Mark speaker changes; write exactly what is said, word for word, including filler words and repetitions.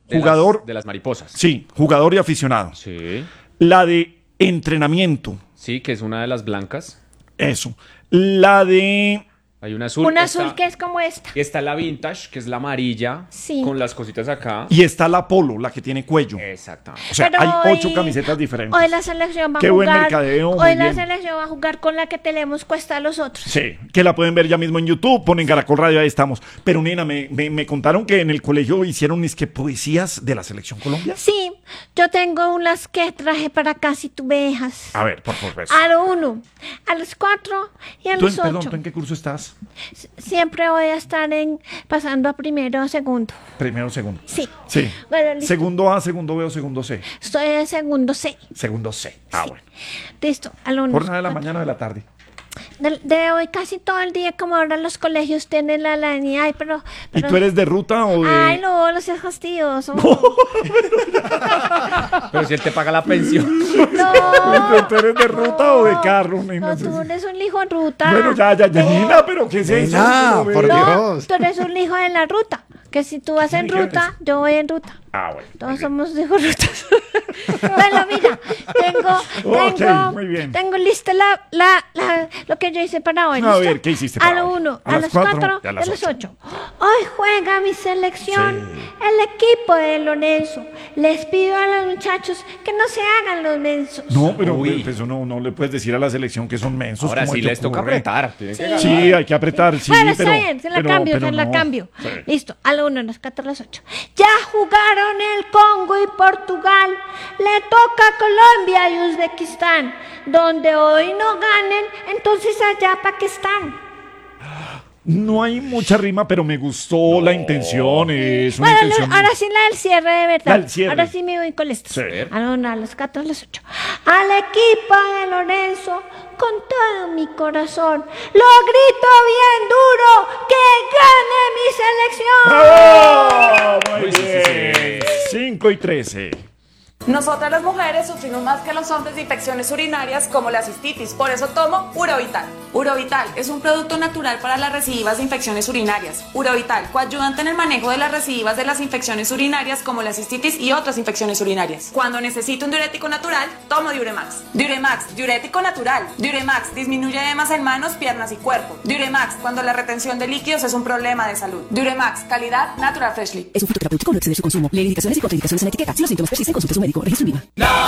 Speaker 1: De
Speaker 2: jugador.
Speaker 1: Las, de las mariposas.
Speaker 2: Sí, jugador y aficionado.
Speaker 1: Sí.
Speaker 2: La de entrenamiento.
Speaker 1: Sí, que es una de las blancas.
Speaker 2: Eso. La de...
Speaker 1: Hay una azul.
Speaker 3: Una
Speaker 1: está,
Speaker 3: azul que es como esta.
Speaker 1: Está la vintage, que es la amarilla.
Speaker 3: Sí.
Speaker 1: Con las cositas acá.
Speaker 2: Y está la polo, la que tiene cuello.
Speaker 1: Exactamente.
Speaker 2: O sea,
Speaker 3: Pero
Speaker 2: hay ocho
Speaker 3: hoy-
Speaker 2: camisetas diferentes.
Speaker 3: Hoy la selección va a
Speaker 2: Qué buen
Speaker 3: jugar.
Speaker 2: mercadeo, muy
Speaker 3: hoy la
Speaker 2: bien.
Speaker 3: selección va a jugar con la que tenemos cuesta a los otros.
Speaker 2: Sí, que la pueden ver ya mismo en YouTube, ponen Caracol Radio, ahí estamos. Pero nena, me, me, me contaron que en el colegio hicieron es que poesías de la Selección Colombia.
Speaker 3: Sí, yo tengo unas que traje para acá si tú me dejas.
Speaker 2: A ver, por favor.
Speaker 3: A lo uno, a los cuatro y a
Speaker 2: ¿Tú en,
Speaker 3: los
Speaker 2: perdón,
Speaker 3: ocho.
Speaker 2: ¿tú en qué curso estás?
Speaker 3: Siempre voy a estar en pasando a primero o segundo.
Speaker 2: Primero, segundo.
Speaker 3: Sí.
Speaker 2: Sí.
Speaker 3: Bueno, listo.
Speaker 2: Segundo A, segundo B o segundo C.
Speaker 3: Estoy en segundo C.
Speaker 2: Segundo C. Ah,
Speaker 3: Sí.
Speaker 2: bueno.
Speaker 3: Listo, a lo uno.
Speaker 2: Jornada de la mañana o de la tarde.
Speaker 3: De, de hoy casi todo el día, como ahora los colegios tienen la línea. Ay, pero,
Speaker 2: ¿Y
Speaker 3: pero-
Speaker 2: tú eres de ruta o de...?
Speaker 3: Ay, no, no seas fastidioso.
Speaker 1: Pero si él te paga la pensión.
Speaker 3: No.
Speaker 2: ¿Tú eres de ruta o de carro?
Speaker 3: No,
Speaker 2: nena?
Speaker 3: tú eres un hijo en ruta.
Speaker 2: Bueno, ya, ya, ya, nena, pero ¿qué es eso?
Speaker 4: Nena,
Speaker 2: Pero
Speaker 4: por
Speaker 2: ve.
Speaker 3: No,
Speaker 4: Dios.
Speaker 3: tú eres un hijo en la ruta. Que si tú vas en
Speaker 2: ¿Qué quieres?
Speaker 3: ruta, yo voy en ruta.
Speaker 2: Ah, bueno.
Speaker 3: Todos somos hijos rutas. Bueno, mira, tengo,
Speaker 2: Ok,
Speaker 3: tengo,
Speaker 2: muy bien.
Speaker 3: tengo lista la, la, la- lo que yo hice para hoy.
Speaker 2: A
Speaker 3: ¿listo?
Speaker 2: ver, ¿qué hiciste
Speaker 3: A
Speaker 2: para
Speaker 3: lo
Speaker 2: hoy?
Speaker 3: uno,
Speaker 2: A
Speaker 3: a,
Speaker 2: las
Speaker 3: las
Speaker 2: cuatro
Speaker 3: cuatro
Speaker 2: y a
Speaker 3: y
Speaker 2: las
Speaker 3: a las
Speaker 2: ocho.
Speaker 3: ocho. Hoy juega mi selección, el equipo de Lorenzo. Les pido a los muchachos que no se hagan los mensos.
Speaker 2: No, pero
Speaker 1: Uy.
Speaker 2: pues, eso no, no le puedes decir a la selección que son mensos.
Speaker 1: Ahora
Speaker 2: ¿cómo
Speaker 1: sí
Speaker 2: te
Speaker 1: les toca
Speaker 2: ocurre?
Speaker 1: apretar. tienen que ganar.
Speaker 2: Sí, hay que apretar, sí,
Speaker 3: bueno,
Speaker 2: pero...
Speaker 3: está bien, se la
Speaker 2: pero-
Speaker 3: cambio,
Speaker 2: pero
Speaker 3: se la
Speaker 2: no.
Speaker 3: cambio.
Speaker 2: Sí.
Speaker 3: Listo, a lo uno, a las cuatro, a las ocho. Ya jugaron el Congo y Portugal. Le toca a Colombia y Uzbekistán. Donde hoy no ganen, entonces allá para qué están.
Speaker 2: No hay mucha rima, pero me gustó la intención. Es una
Speaker 3: Bueno,
Speaker 2: intención...
Speaker 3: lo- ahora sí la del cierre de verdad.
Speaker 2: La del cierre.
Speaker 3: Ahora sí me voy con esto.
Speaker 2: Sí.
Speaker 3: A lo uno, a las cuatro, a las ocho. Al equipo de Lorenzo, con todo mi corazón, lo grito bien duro, que gane mi selección.
Speaker 2: ¡Bravo! Muy
Speaker 1: Uy, sí, sí,
Speaker 2: bien. cinco y trece.
Speaker 5: Nosotras las mujeres sufrimos más que los hombres de infecciones urinarias como la cistitis, por eso tomo Urovital. Urovital es un producto natural para las recidivas de infecciones urinarias. Urovital, coayudante en el manejo de las recidivas de las infecciones urinarias como la cistitis y otras infecciones urinarias. Cuando necesito un diurético natural, tomo Diuremax. Diuremax, diurético natural. Diuremax disminuye edemas en manos, piernas y cuerpo. Diuremax, cuando la retención de líquidos es un problema de salud. Diuremax, calidad Natural Freshly.
Speaker 6: Es un fitoterapéutico, no exceder su consumo. Lee indicaciones y contraindicaciones en la etiqueta. Si los síntomas persisten, consulte a su médico. Registro INVIMA.